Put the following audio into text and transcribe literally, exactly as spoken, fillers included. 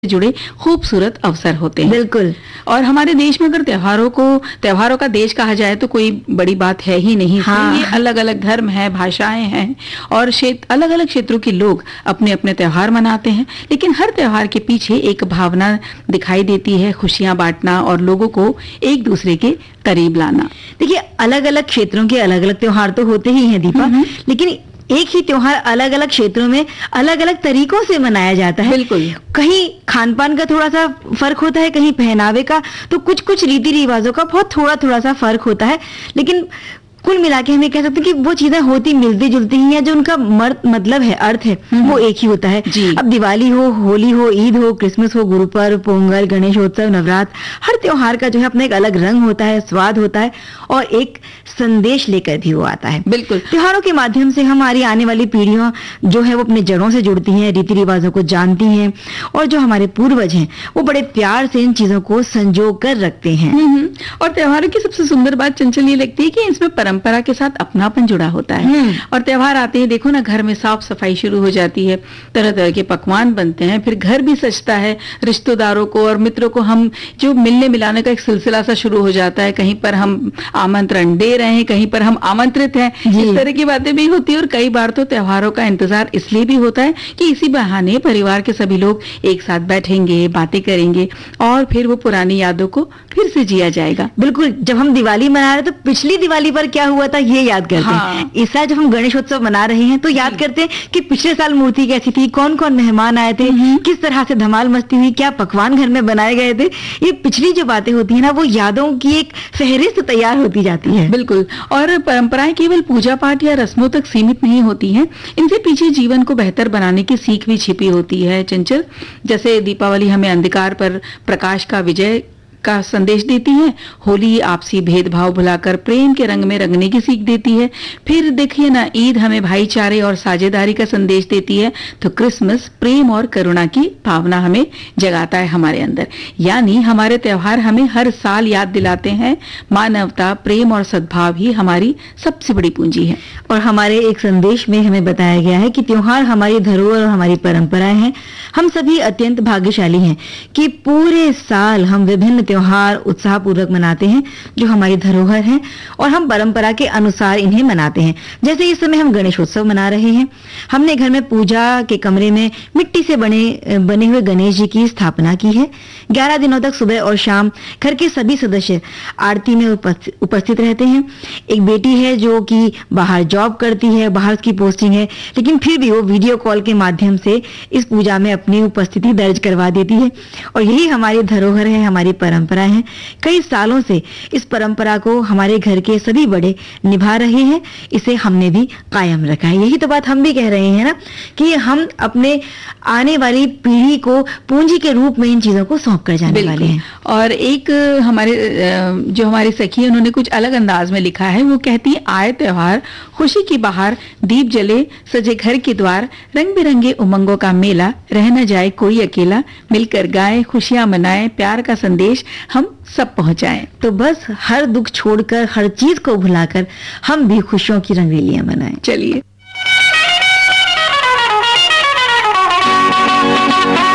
जुड़े खूबसूरत अवसर होते हैं। बिल्कुल। और हमारे देश में अगर त्योहारों को त्योहारों का देश कहा जाए तो कोई बड़ी बात है ही नहीं। हाँ। ये अलग अलग धर्म है, भाषाएं हैं और क्षेत्र अलग अलग क्षेत्रों के लोग अपने अपने त्योहार मनाते हैं, लेकिन हर त्योहार के पीछे एक भावना दिखाई देती है, खुशियां बांटना और लोगों को एक दूसरे के करीब लाना। देखिए, अलग अलग क्षेत्रों के अलग अलग त्योहार तो होते ही हैं दीपा, लेकिन एक ही त्योहार अलग अलग क्षेत्रों में अलग अलग तरीकों से मनाया जाता है। बिल्कुल। कहीं खान पान का थोड़ा सा फर्क होता है, कहीं पहनावे का, तो कुछ कुछ रीति रिवाजों का बहुत थोड़ा थोड़ा सा फर्क होता है, लेकिन कुल मिला के हमें कह सकते हैं कि वो चीजें होती मिलती जुलती ही हैं, जो उनका मर्द मतलब है, अर्थ है, वो एक ही होता है। अब दिवाली हो, होली हो, ईद हो, क्रिसमस हो, गुरु पर्व, पोंगल, गणेशोत्सव, नवरात्र, हर त्योहार का जो है अपना एक अलग रंग होता है, स्वाद होता है और एक संदेश लेकर भी वो आता है। बिल्कुल। त्योहारों के माध्यम से हमारी आने वाली पीढ़ियां जो है वो अपने जड़ों से जुड़ती हैं, रीति रिवाजों को जानती हैं और जो हमारे पूर्वज हैं वो बड़े प्यार से इन चीजों को संजो कर रखते हैं। और त्योहारों की सबसे सुंदर बात चंचल ये लगती है कि इसमें परंपरा के साथ अपनापन जुड़ा होता है। और त्योहार आते हैं, देखो ना, घर में साफ सफाई शुरू हो जाती है, तरह तरह के पकवान बनते हैं, फिर घर भी सजता है, रिश्तेदारों को और मित्रों को हम जो मिलने मिलाने का एक सिलसिला सा शुरू हो जाता है। कहीं पर हम आमंत्रण दे रहे हैं, कहीं पर हम आमंत्रित हैं, इस तरह की बातें भी होती है। और कई बार तो त्योहारों का इंतजार इसलिए भी होता है कि इसी बहाने परिवार के सभी लोग एक साथ बैठेंगे, बातें करेंगे और फिर वो पुरानी यादों को फिर से जिया जाएगा। बिल्कुल। जब हम दिवाली मना रहे तो पिछली दिवाली पर क्या हुआ था ये याद करते हाँ। हैं। इस साल जब हम गणेशोत्सव मना रहे हैं तो याद करते हैं कि पिछले साल मूर्ति कैसी थी, कौन कौन मेहमान आए थे, किस तरह से धमाल मस्ती हुई, क्या पकवान घर में बनाए गए थे। ये पिछली जो बातें होती है ना, वो यादों की एक फहरिस्त तैयार होती जाती है। बिल्कुल। और परंपराएं केवल पूजा पाठ या रस्मों तक सीमित नहीं होती हैं, इनसे पीछे जीवन को बेहतर बनाने की सीख भी छिपी होती है चंचल। जैसे दीपावली हमें अंधकार पर प्रकाश का विजय का संदेश देती है, होली आपसी भेदभाव भुलाकर प्रेम के रंग में रंगने की सीख देती है, फिर देखिए ना, ईद हमें भाईचारे और साझेदारी का संदेश देती है, तो क्रिसमस प्रेम और करुणा की भावना हमें जगाता है हमारे अंदर। यानी हमारे त्योहार हमें हर साल याद दिलाते हैं मानवता, प्रेम और सद्भाव ही हमारी सबसे बड़ी पूंजी है। और हमारे एक संदेश में हमें बताया गया है कि त्योहार हमारी धरोहर और हमारी परंपराएं हैं। हम सभी अत्यंत भाग्यशाली हैं कि पूरे साल हम विभिन्न त्योहार उत्साह पूर्वक मनाते हैं जो हमारी धरोहर हैं और हम परंपरा के अनुसार इन्हें मनाते हैं। जैसे इस समय हम गणेशोत्सव मना रहे हैं, हमने घर में पूजा के कमरे में मिट्टी से बने बने हुए गणेश जी की स्थापना की है। ग्यारह दिनों तक सुबह और शाम घर के सभी सदस्य आरती में उपस्थित रहते हैं। एक बेटी है जो कि बाहर जॉब करती है, बाहर उसकी पोस्टिंग है, लेकिन फिर भी वो वीडियो कॉल के माध्यम से इस पूजा में अपनी उपस्थिति दर्ज करवा देती है। और यही हमारी धरोहर है, हमारी परंपरा है। कई सालों से इस परंपरा को हमारे घर के सभी बड़े निभा रहे हैं, इसे हमने भी कायम रखा है। यही तो बात हम भी कह रहे हैं ना कि हम अपने आने वाली पीढ़ी को पूंजी के रूप में इन चीजों को सौंप कर जाने वाले हैं। और एक हमारे जो हमारी सखी है, उन्होंने कुछ अलग अंदाज में लिखा है। वो कहती है, आए त्योहार, खुशी की बहार, दीप जले, सजे घर के द्वार, रंग बिरंगे उमंगों का मेला, रह न जाए कोई अकेला, मिलकर गाए, खुशियां मनाए, प्यार का संदेश हम सब पहुंचाएं। तो बस हर दुख छोड़कर, हर चीज को भुलाकर हम भी खुशियों की रंगरेलियां मनाएं। चलिए।